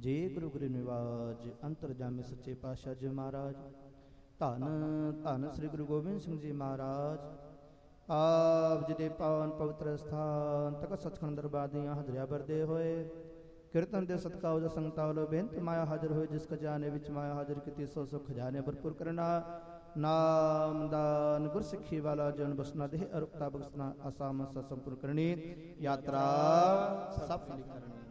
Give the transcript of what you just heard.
ਜੇ ਗੁਰੂ ਗੁਰੂ ਨਿਵਾਜ ਅੰਤਰ ਜਾਮੇ ਸੱਚੇ ਪਾਤਸ਼ਾਹ ਜੀ ਮਹਾਰਾਜ। ਧੰਨ ਧੰਨ ਸ੍ਰੀ ਗੁਰੂ ਗੋਬਿੰਦ ਸਿੰਘ ਜੀ ਮਹਾਰਾਜ। ਆਪ ਜੀ ਦੇ ਪਾਵਨ ਪਵਿੱਤਰ ਸਥਾਨ ਤਖਤ ਸੱਚਖੰਡ ਦਰਬਾਰ ਦੀਆਂ ਹਾਜ਼ਰੀਆਂ ਭਰਦੇ ਹੋਏ ਕੀਰਤਨ ਦੇ ਸਦਕਾ ਉਹ ਸੰਗਤਾਂ ਵੱਲੋਂ ਬੇਨਤੀ ਮਾਇਆ ਹਾਜ਼ਰ ਹੋਏ, ਜਿਸ ਖਜ਼ਾਨੇ ਵਿੱਚ ਮਾਇਆ ਹਾਜ਼ਰ ਕੀਤੀ ਸੋ ਸੁਖ ਖਜ਼ਾਨੇ ਭਰਪੂਰ ਕਰਨਾ। ਨਾਮਦਾਨ ਗੁਰਸਿੱਖੀ ਵਾਲਾ ਜਨ ਬਸਨਾ ਦੇਹ ਅਰੁਕਤਾ ਬਖਸ਼ਨਾ ਆਸਾਮ ਸੰਪੂਰਨ ਕਰਨੀ। ਯਾਤਰਾ ਸਫਲ ਕਰਨੀ।